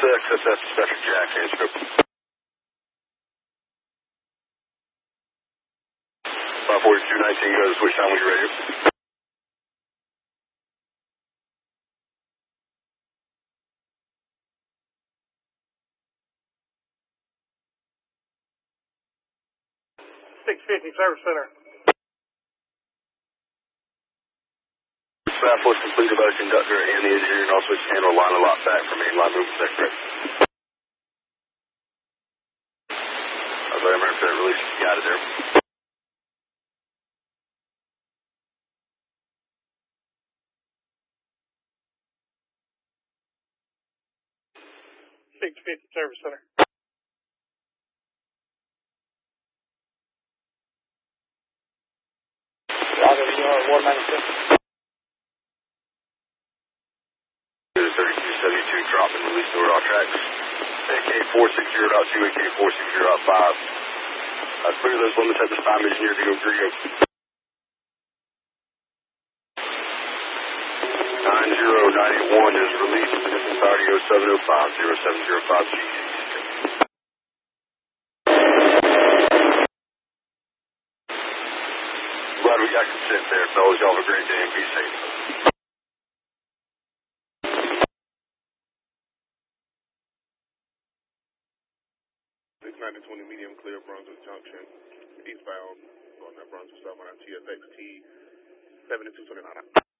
XSS Special Jack, answer. 54219, go to switch time when you're ready. Service Center. Staff was completed by the conductor and the engineer, and also handle line and lot back for mainline movement sector. I was remember if that release you got it there. Service Center. Roger, you are 196. 3272, drop and release the all tracks. AK460.2, AK460.5. Clear those limits at this time, engineer to go green. 90981 is released in its entirety 0705, 0705 G. Glad we got consent there, fellas. Y'all have a great day and be safe. 9020 medium clear Brunswick Junction, eastbound, going that Brunswick southbound TFX T 7229.